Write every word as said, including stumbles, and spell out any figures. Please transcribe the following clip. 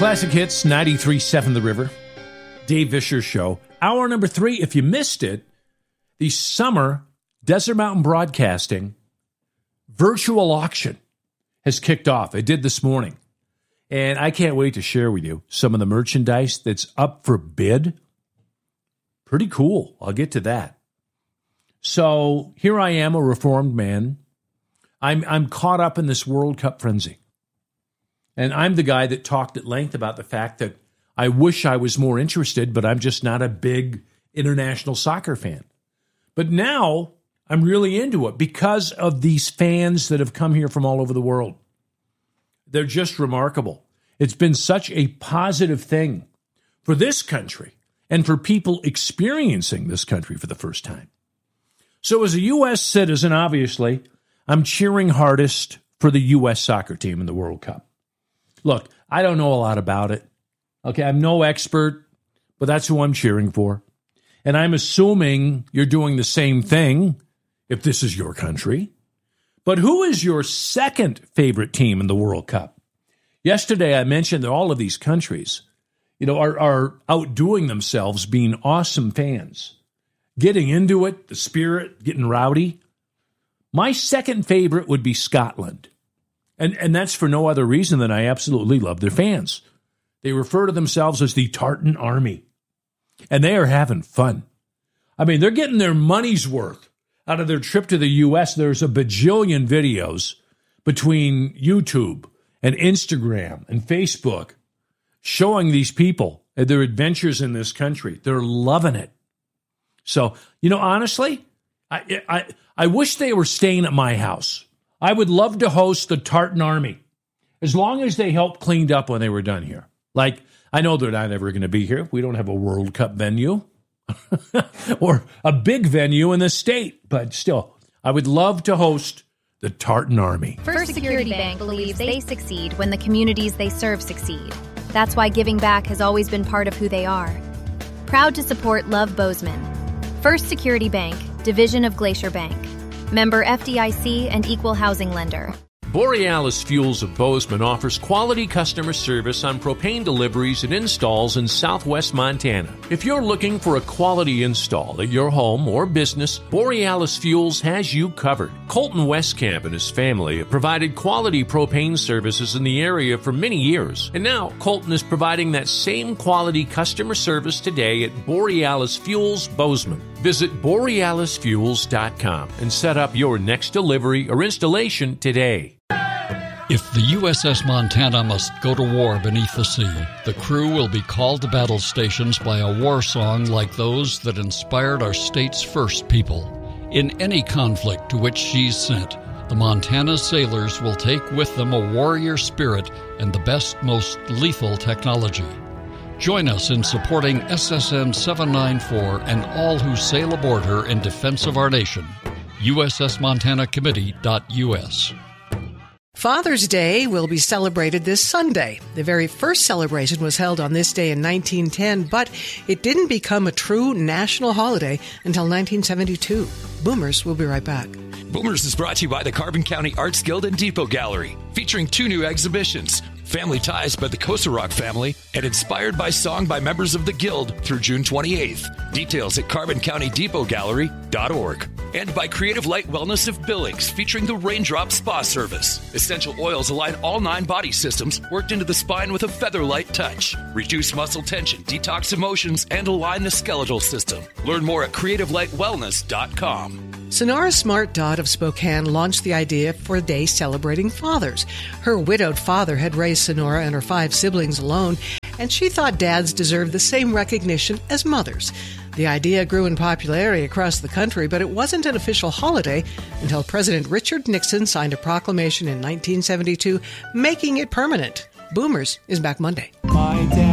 Classic Hits, ninety-three point seven The River. Dave Vischer Show. Hour number three. If you missed it, the summer Desert Mountain Broadcasting virtual auction has kicked off. It did this morning. And I can't wait to share with you some of the merchandise that's up for bid. Pretty cool. I'll get to that. So here I am, a reformed man. I'm I'm caught up in this World Cup frenzy. And I'm the guy that talked at length about the fact that I wish I was more interested, but I'm just not a big international soccer fan. But now I'm really into it because of these fans that have come here from all over the world. They're just remarkable. It's been such a positive thing for this country and for people experiencing this country for the first time. So as a U S citizen, obviously, I'm cheering hardest for the U S soccer team in the World Cup. Look, I don't know a lot about it. Okay, I'm no expert, but that's who I'm cheering for. And I'm assuming you're doing the same thing if this is your country. But who is your second favorite team in the World Cup? Yesterday, I mentioned that all of these countries, you know, are, are outdoing themselves being awesome fans, getting into it, the spirit, getting rowdy. My second favorite would be Scotland. And, and that's for no other reason than I absolutely love their fans. They refer to themselves as the Tartan Army. And they are having fun. I mean, they're getting their money's worth out of their trip to the U S. There's a bajillion videos between YouTube and Instagram and Facebook showing these people their adventures in this country. They're loving it. So, you know, honestly, I I, I wish they were staying at my house. I would love to host the Tartan Army as long as they helped cleaned up when they were done here. Like, I know they're not ever going to be here. We don't have a World Cup venue or a big venue in the state. But still, I would love to host the Tartan Army. First Security Bank believes they succeed when the communities they serve succeed. That's why giving back has always been part of who they are. Proud to support Love Bozeman. First Security Bank, division of Glacier Bank. Member F D I C and equal housing lender. Borealis Fuels of Bozeman offers quality customer service on propane deliveries and installs in southwest Montana. If you're looking for a quality install at your home or business, Borealis Fuels has you covered. Colton Westcamp and his family have provided quality propane services in the area for many years, and now Colton is providing that same quality customer service today at Borealis Fuels Bozeman. Visit borealis fuels dot com and set up your next delivery or installation today. If the U S S Montana must go to war beneath the sea, the crew will be called to battle stations by a war song like those that inspired our state's first people. In any conflict to which she's sent, the Montana sailors will take with them a warrior spirit and the best, most lethal technology. Join us in supporting S S N seven ninety-four and all who sail aboard her in defense of our nation. U S S Montana Committee dot U S. Father's Day will be celebrated this Sunday. The very first celebration was held on this day in nineteen ten, but it didn't become a true national holiday until nineteen seventy-two. Boomers will be right back. Boomers is brought to you by the Carbon County Arts Guild and Depot Gallery, featuring two new exhibitions, Family Ties by the Kosarok family, and Inspired by Song by members of the Guild through June twenty-eighth. Details at carbon county depot gallery dot org. And by Creative Light Wellness of Billings, featuring the Raindrop Spa Service. Essential oils align all nine body systems, worked into the spine with a feather-light touch. Reduce muscle tension, detox emotions, and align the skeletal system. Learn more at creative light wellness dot com. Sonora Smart Dot of Spokane launched the idea for a day celebrating fathers. Her widowed father had raised Sonora and her five siblings alone, and she thought dads deserved the same recognition as mothers. The idea grew in popularity across the country, but it wasn't an official holiday until President Richard Nixon signed a proclamation in nineteen seventy-two, making it permanent. Boomers is back Monday. My dad